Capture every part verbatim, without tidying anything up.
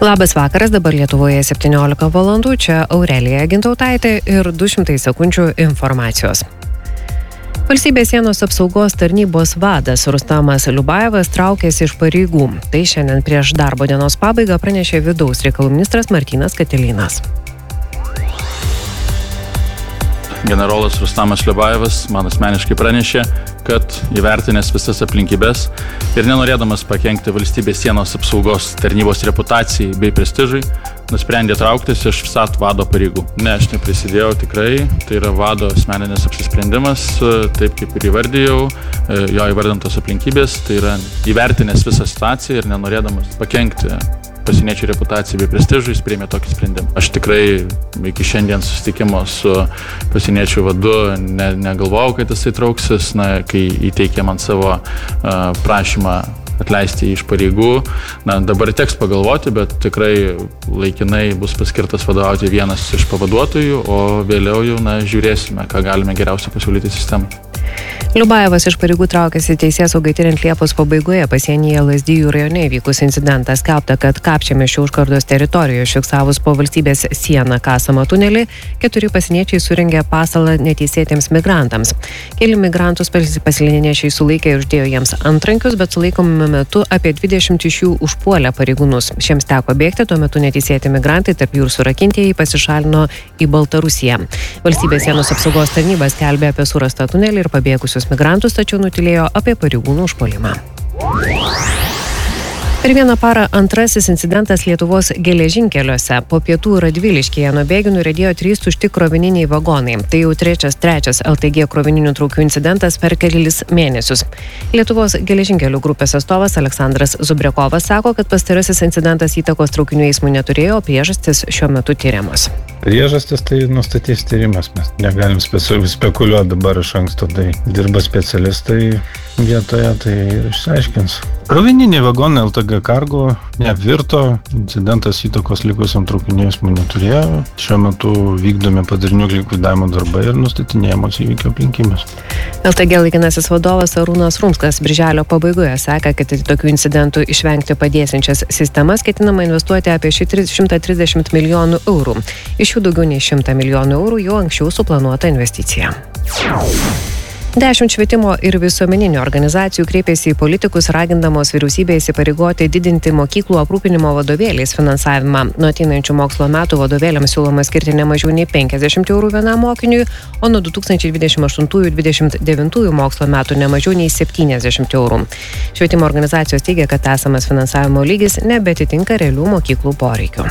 Labas vakaras, dabar Lietuvoje septyniolika valandų, čia Aurelija Gintautaitė ir du šimtai sekundžių informacijos. Valstybės sienos apsaugos tarnybos vadas Rustamas Liubajevas traukėsi iš pareigų. Tai šiandien prieš darbo dienos pabaigą pranešė vidaus reikalų ministras Martynas Katilinas. Generolas Rustamas Liubajevas man asmeniškai pranešė, kad įvertinęs visas aplinkybės ir nenorėdamas pakenkti valstybės sienos apsaugos tarnybos reputacijai bei prestižui, nusprendė trauktis iš VSAT vado pareigų. Ne, aš neprisidėjau tikrai, tai yra vado asmeninis apsisprendimas, taip kaip ir įvardėjau, jo įvardintos aplinkybės, tai yra įvertinęs visą situaciją ir nenorėdamas pakenkti pasieniečių reputacijai bei prestižui, jis priėmė tokį sprendimą. Aš tikrai iki šiandien susitikimo su pasieniečių vadu ne, negalvojau, kad jisai trauksis, na, kai įteikė man savo uh, prašymą atleisti iš pareigų. Na, dabar teks pagalvoti, bet tikrai laikinai bus paskirtas vadovauti vienas iš pavaduotojų, o vėliau jau, na, žiūrėsime, ką galime geriausia pasiūlyti sistemai. Liubajevas iš pareigų traukėsi teisėsaugai tiriant Liepos pabaigoje pasienyje Lazdijų rajone įvykus incidentą. Skelbta, kad Kapčiamiesčio užkardos teritorijoje fiksavus po valstybės sieną kasamą tunelį, keturi pasieniečiai surengė pasalą neteisėtiems migrantams. Keli migrantus pasieniečiai sulaikė ir uždėjo jiems antrankius, bet sulaikomame metu apie dvidešimt iš jų užpuolė pareigūnus. Šiems teko bėgti, tuo metu neteisėti migrantai, tarp jų ir surakintieji, pasišalino į Baltarusiją. Valstybės sienos apsaugos tarnyba skelbė apie surastą tunelį ir pabėgusius migrantus, tačiau nutylėjo apie pareigūnų užpuolimą. Per vieną parą antrasis incidentas Lietuvos geležinkeliuose. Po pietų Radviliškyje nuo bėgių nuriedėjo trys tušti krovininiai vagonai. Tai jau trečias, trečias L T G krovininių traukių incidentas per kelis mėnesius. Lietuvos geležinkelių grupės atstovas Aleksandras Zubriakovas sako, kad pastarasis incidentas įtakos traukinių eismui neturėjo, o priežastis šiuo metu tyriamos. Priežastis tai nustatys tyrimas, mes negalim spekuliuoti dabar iš anksto, tai dirba specialistai vietoje, tai ir išsiaiškins. Krovininiai vagonai L T G Cargo neapvirto, incidentas įtakos likusiam traukinių eismui neturėjo. Šiuo metu vykdomi padarinių likvidavimo darbai ir nustatinėjamos įvykio aplinkybės. L T G laikinasis vadovas Arūnas Rumskas birželio pabaigoje sakė, kad tokių incidentų išvengti padėsiančias sistemas ketinama investuoti apie šimtą trisdešimt milijonų eurų. Iš jų daugiau nei šimtą milijonų eurų jau anksčiau suplanuota investicija. Dešimt švietimo ir visuomeninių organizacijų kreipėsi į politikus, ragindamos vyriausybę įsipareigoti didinti mokyklų aprūpinimo vadovėliais finansavimą. Nuo ateinančių mokslo metų vadovėliams siūloma skirti ne mažiau nei penkiasdešimt eurų vienam mokiniui, o nuo du tūkstančiai dvidešimt aštuntųjų dvidešimt devintųjų mokslo metų ne mažiau nei septyniasdešimt eurų. Švietimo organizacijos teigia, kad esamas finansavimo lygis nebeatitinka realių mokyklų poreikių.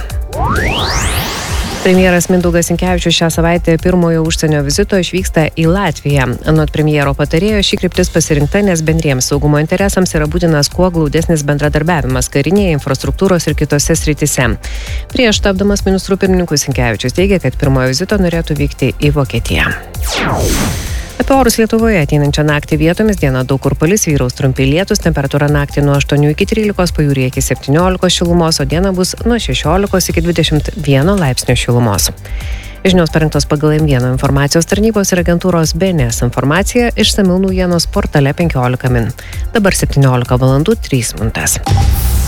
Premjeras Mindaugas Sinkevičius šią savaitę pirmojo užsienio vizito išvyksta į Latviją. Anot premjero patarėjo, ši kryptis pasirinkta, nes bendriems saugumo interesams yra būtinas kuo glaudesnis bendradarbiavimas karinėje, infrastruktūros ir kitose srityse. Prieš tapdamas ministrų pirmininku Sinkevičius teigia, kad pirmojo vizito norėtų vykti į Vokietiją. Apie orus Lietuvoje ateinančią naktį vietomis dieną daug kur palis, vyraus trumpi lietūs, temperatūra naktį nuo aštuonių iki trylikos, pajūryje iki septyniolikos šilumos, o dieną bus nuo šešiolikos iki dvidešimt vieno laipsnio šilumos. Žinios parengtos pagal M vienas informacijos tarnybos ir agentūros B N S informacija, išsamiau naujienos portale penkiolika min. Dabar septyniolika valandų trys minutės.